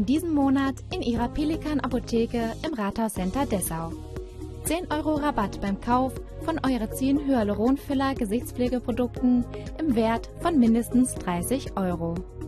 diesem Monat in Ihrer Pelikan Apotheke im Rathauscenter Dessau. 10 € Rabatt beim Kauf von Eurazin Hyaluronfiller Gesichtspflegeprodukten im Wert von mindestens 30 €.